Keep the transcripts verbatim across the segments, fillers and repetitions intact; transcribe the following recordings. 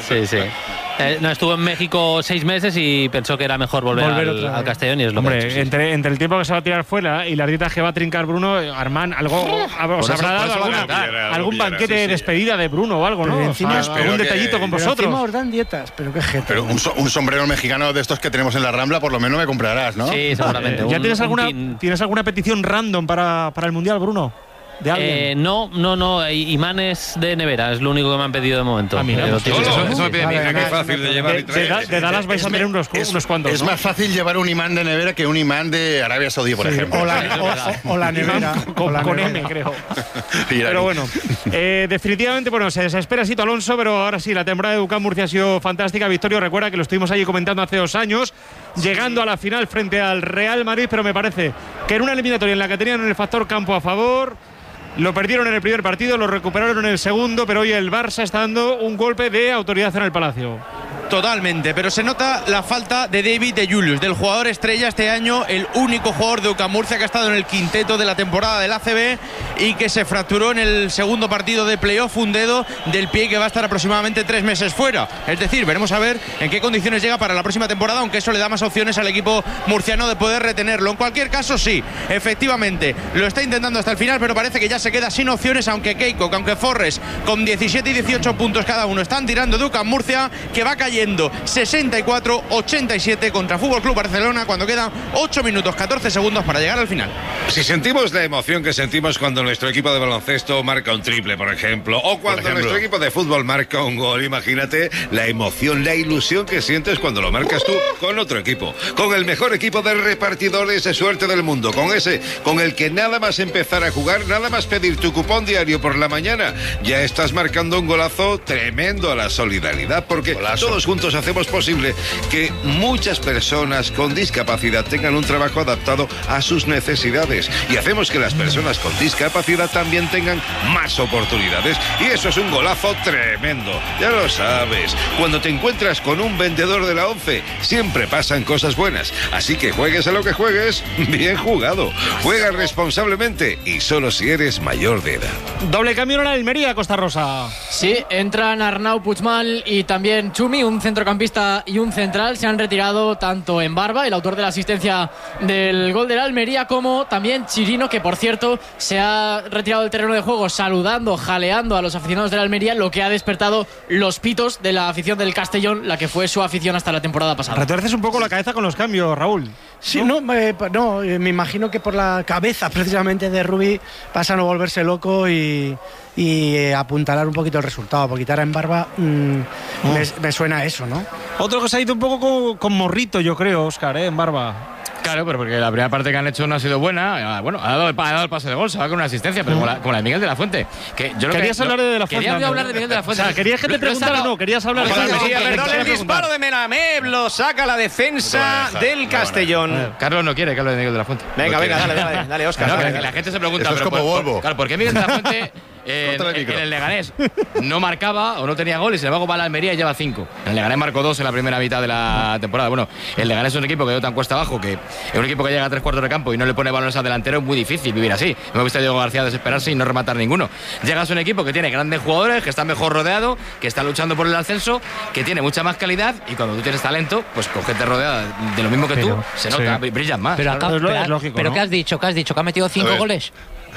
Sí, sí. Eh, no, estuvo en México seis meses y pensó que era mejor volver, volver al, al Castellón y es lo Hombre, que ha hecho, sí. entre, entre el tiempo que se va a tirar fuera y las dietas que va a trincar Bruno, Armán, algo os habrá dado alguna, pillará, algún pillará, banquete sí, sí. de despedida de Bruno o algo, ¿no? Encima, o sea, algún detallito que, con vosotros. Encima os dan dietas, pero qué gente. Pero un, so, un sombrero mexicano de estos que tenemos en la Rambla, por lo menos me comprarás, ¿no? Sí, seguramente. Eh, ¿Ya un, tienes alguna tienes alguna petición random para, para el Mundial, Bruno? ¿De eh, no, no, no. Imanes de nevera es lo único que me han pedido de momento. Ah, mira, pues, eso, eso, eso me pide mi hija, que es fácil de llevar de, y traer. De, de Dallas vais a tener unos, es, unos cuantos. Es ¿no? más fácil llevar un imán de nevera que un imán de Arabia Saudí, por sí, ejemplo. O la, o, o, o la nevera. Con, la con nevera. M, creo. Pero bueno, eh, definitivamente, bueno, se desespera Sito Alonso, pero ahora sí, la temporada de UCAM Murcia ha sido fantástica. Victorio, recuerda que lo estuvimos allí comentando hace dos años, llegando a la final frente al Real Madrid, pero me parece que en una eliminatoria en la que tenían el factor campo a favor. Lo perdieron en el primer partido, lo recuperaron en el segundo, pero hoy el Barça está dando un golpe de autoridad en el Palacio. Totalmente, pero se nota la falta de David de Julius, del jugador estrella este año, el único jugador de UCAM Murcia que ha estado en el quinteto de la temporada del A C B y que se fracturó en el segundo partido de playoff un dedo del pie que va a estar aproximadamente tres meses fuera. Es decir, veremos a ver en qué condiciones llega para la próxima temporada, aunque eso le da más opciones al equipo murciano de poder retenerlo. En cualquier caso, sí, efectivamente, lo está intentando hasta el final, pero parece que ya se queda sin opciones, aunque Keiko, aunque Forres, con diecisiete y dieciocho puntos cada uno, están tirando de UCAM Murcia, que va cayendo sesenta y cuatro a ochenta y siete contra Fútbol Club Barcelona cuando quedan ocho minutos catorce segundos para llegar al final. Si sentimos la emoción que sentimos cuando nuestro equipo de baloncesto marca un triple, por ejemplo, o cuando ejemplo. nuestro equipo de fútbol marca un gol, imagínate la emoción, la ilusión que sientes cuando lo marcas tú con otro equipo, con el mejor equipo de repartidores de suerte del mundo, con ese con el que nada más empezar a jugar, nada más pedir tu cupón diario por la mañana, ya estás marcando un golazo tremendo a la solidaridad, porque golazo. Todos juntos hacemos posible que muchas personas con discapacidad tengan un trabajo adaptado a sus necesidades y hacemos que las personas con discapacidad también tengan más oportunidades, y eso es un golazo tremendo, ya lo sabes. Cuando te encuentras con un vendedor de la ONCE siempre pasan cosas buenas, así que juegues a lo que juegues, bien jugado, juega responsablemente y solo si eres mayor de edad. Doble cambio en la Almería, Costa Rosa. Sí, entran Arnau Puigmal y también Chumi, un centrocampista y un central. Se han retirado tanto en Barba, el autor de la asistencia del gol de la Almería, como también Chirino, que por cierto se ha retirado del terreno de juego saludando, jaleando a los aficionados de la Almería, lo que ha despertado los pitos de la afición del Castellón, la que fue su afición hasta la temporada pasada. Retuerces un poco la cabeza con los cambios, Raúl. Sí, no, no, eh, no eh, me imagino que por la cabeza precisamente de Rubí pasa a no volverse loco y, y eh, apuntalar un poquito el resultado, porque quitar en Barba mmm, oh. me, me suena a eso, ¿no? Otro que se ha ido un poco con, con morrito, yo creo, Óscar, ¿eh? En Barba. Claro, pero porque la primera parte que han hecho no ha sido buena. Bueno, ha dado el, ha dado el pase de gol, se va con una asistencia, pero mm. como, la, como la de Miguel de la Fuente. Que yo querías que, hablar de, de la Fuente. Quería hablar de Miguel de la Fuente. O sea, querías que te preguntara, no, querías hablar de la Fuente. Perdón, el disparo de Melamed lo saca la defensa no, del Castellón. No, Carlos no quiere que hable de Miguel de la Fuente. Venga, venga, dale, dale, dale, Óscar. No, dale, que dale. La gente se pregunta, Eso pero es como por, Volvo. Por, claro, ¿por qué Miguel de la Fuente eh, en, en el Leganés no marcaba o no tenía gol y sin embargo va a la Almería y lleva cinco? El Leganés marcó dos en la primera mitad de la temporada. Bueno, el Leganés es un equipo que dio tan cuesta abajo, que es un equipo que llega a tres cuartos de campo y no le pone balones al delantero, es muy difícil vivir así. Hemos visto a Diego García desesperarse y no rematar ninguno. Llegas a un equipo que tiene grandes jugadores, que está mejor rodeado, que está luchando por el ascenso, que tiene mucha más calidad, y cuando tú tienes talento, pues con gente rodeada de lo mismo que pero, tú, se nota, sí. brillan más. Pero, acá, es, pero, es lógico, pero ¿no? ¿qué has dicho? ¿Qué has dicho? ¿Que ha metido cinco goles?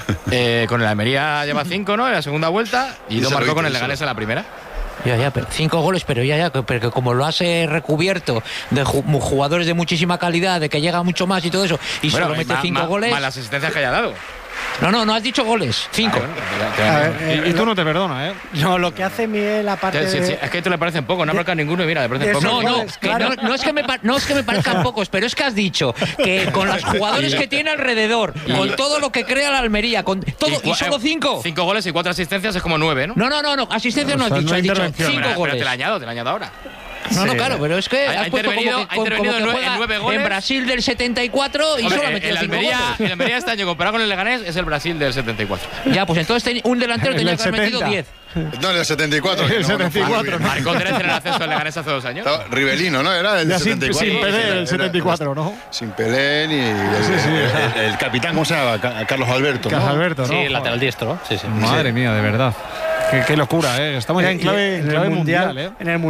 Eh, con el Almería lleva cinco, ¿no? En la segunda vuelta, y dos marcó con el Leganés en la primera. Ya, ya, pero cinco goles, pero ya, ya, pero que como lo has eh, recubierto de ju jugadores de muchísima calidad, de que llega mucho más y todo eso, y bueno, solo mete cinco goles. Más las asistencias que haya dado. No, no, no has dicho goles. Cinco. Ah, bueno, a ver, eh, y, y tú no te perdonas, ¿eh? No, lo que hace Miguel, aparte sí, sí, de... Es que a tú le parecen poco, no ha marcado ninguno y mira, le parecen poco. No, no, goles, claro. no, no, es que me no es que me parezcan pocos, pero es que has dicho que con los jugadores que tiene alrededor, y, con todo lo que crea la Almería, con todo, y, y solo cinco. Cinco goles y cuatro asistencias es como nueve, ¿no? No, no, no, no, asistencias no, no has dicho, has dicho cinco pero, goles. Pero te la añado, te la añado ahora. No, no, claro, pero es que ha, has ha puesto como que, ha como intervenido que juega en nueve goles. En Brasil del setenta y cuatro y Hombre, solo ha metido el cinco Almería, goles. el Almería este año comparado con el Leganés es el Brasil del setenta y cuatro. Ya, pues entonces un delantero tenía que haber metido diez. No, en el setenta y cuatro. El no, setenta y cuatro. No, marcó tres en el ascenso del Leganés hace dos años. Estaba Rivelino, ¿no? Era el ya setenta y cuatro. Sin, sin Pelé, era, el setenta y cuatro, ¿no? Sin Pelé ni el, sí, sí. El, el, el capitán, ¿cómo se llama? Carlos Alberto. Carlos ¿no? Alberto, ¿no? Sí, el lateral diestro. Sí, sí. Madre sí. mía, de verdad. Qué, qué locura, ¿eh? Estamos ya en clave, en clave mundial, mundial, ¿eh? En el